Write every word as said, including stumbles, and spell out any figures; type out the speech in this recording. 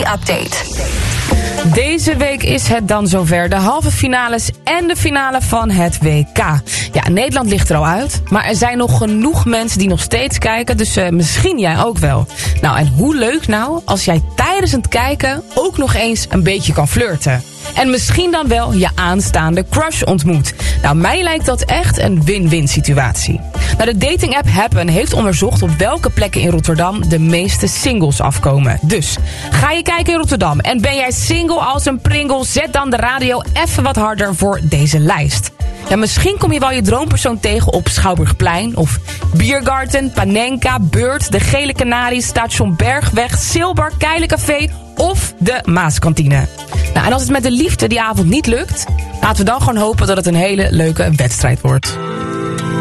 update. Deze week is het dan zover. De halve finales en de finale van het W K. Ja, Nederland ligt er al uit. Maar er zijn nog genoeg mensen die nog steeds kijken. Dus uh, misschien jij ook wel. Nou, en hoe leuk nou als jij tijdens het kijken ook nog eens een beetje kan flirten. En misschien dan wel je aanstaande crush ontmoet. Nou, mij lijkt dat echt een win-win situatie. Nou, de dating-app Happen heeft onderzocht op welke plekken in Rotterdam de meeste singles afkomen. Dus, ga je kijken in Rotterdam en ben jij single als een pringel, zet dan de radio even wat harder voor deze lijst. Ja, misschien kom je wel je droompersoon tegen op Schouwburgplein of Biergarten, Panenka, Beurt, de Gele Canaries, Station Bergweg, Silbar, Keilencafé of de Maaskantine. Nou, en als het met de liefde die avond niet lukt, laten we dan gewoon hopen dat het een hele leuke wedstrijd wordt.